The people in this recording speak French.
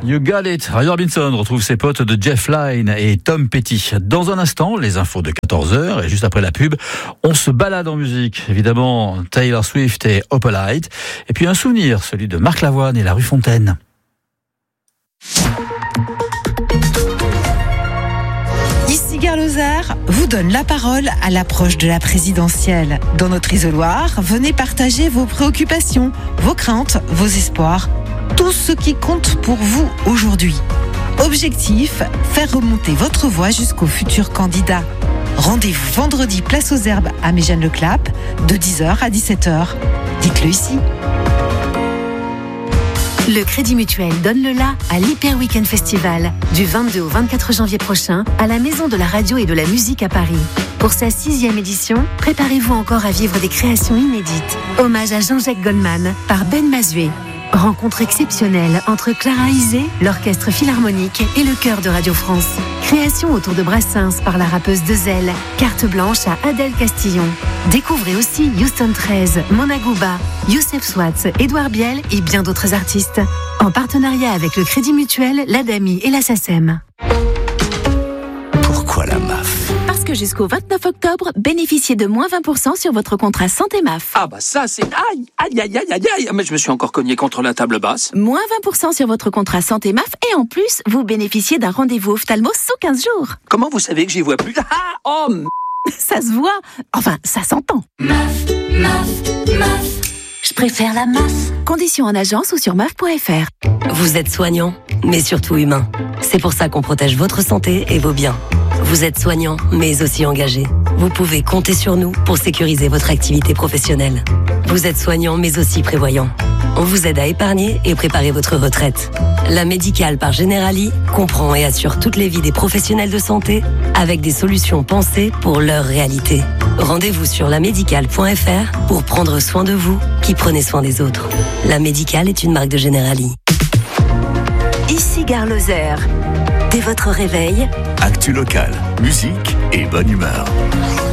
You got it. Ray Orbison retrouve ses potes de Jeff Lynne et Tom Petty. Dans un instant, les infos de 14h et juste après la pub, on se balade en musique. Évidemment, Taylor Swift et Opalite. Et puis un souvenir, celui de Marc Lavoine et la rue Fontaine. Ici Gare Lozère vous donne la parole à l'approche de la présidentielle. Dans notre isoloir, venez partager vos préoccupations, vos craintes, vos espoirs, tout ce qui compte pour vous aujourd'hui. Objectif, faire remonter votre voix jusqu'au futur candidat. Rendez-vous vendredi place aux Herbes à Méjeanne-le-Clap de 10h à 17h. Dites-le ici. Le Crédit Mutuel donne le la à l'Hyper Weekend Festival du 22 au 24 janvier prochain à la Maison de la Radio et de la Musique à Paris. Pour sa 6e édition, préparez-vous encore à vivre des créations inédites. Hommage à Jean-Jacques Goldman par Ben Mazué. Rencontre exceptionnelle entre Clara Isé, l'Orchestre Philharmonique et le Chœur de Radio France. Création autour de Brassens par la rappeuse Dezel. Carte blanche à Adèle Castillon. Découvrez aussi Houston 13, Mona Gouba, Youssef Swatz, Édouard Biel et bien d'autres artistes. En partenariat avec le Crédit Mutuel, l'ADAMI et la SACEM. Pourquoi la MAF ? Parce que jusqu'au 29 octobre, bénéficiez de moins 20% sur votre contrat santé MAF. Ah bah ça c'est... Aïe. Mais je me suis encore cogné contre la table basse. Moins 20% sur votre contrat santé MAF et en plus, vous bénéficiez d'un rendez-vous ophtalmo sous 15 jours. Comment vous savez que j'y vois plus ? Ça se voit. Enfin, ça s'entend. MAF. Je préfère la MAF. Conditions en agence ou sur MAF.fr. Vous êtes soignant, mais surtout humain. C'est pour ça qu'on protège votre santé et vos biens. Vous êtes soignant, mais aussi engagé. Vous pouvez compter sur nous pour sécuriser votre activité professionnelle. Vous êtes soignant, mais aussi prévoyant. On vous aide à épargner et préparer votre retraite. La Médicale par Generali comprend et assure toutes les vies des professionnels de santé avec des solutions pensées pour leur réalité. Rendez-vous sur lamédicale.fr pour prendre soin de vous qui prenez soin des autres. La Médicale est une marque de Generali. Ici Gare Lozère. Dès votre réveil, Actu locale, musique et bonne humeur.